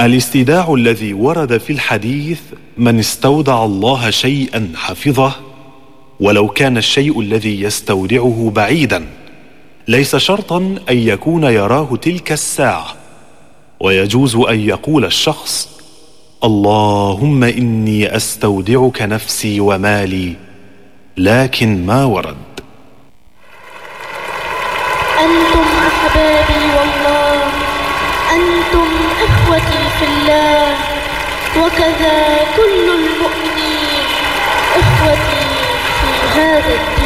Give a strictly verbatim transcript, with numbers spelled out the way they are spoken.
الاستيداع الذي ورد في الحديث من استودع الله شيئا حفظه، ولو كان الشيء الذي يستودعه بعيدا، ليس شرطا أن يكون يراه تلك الساعة، ويجوز أن يقول الشخص: اللهم إني أستودعك نفسي ومالي، لكن ما ورد. أنتم أحبابي والله، أنتم إخوتي في الله، وكذا كل المؤمنين إخوتي في هذا الدين.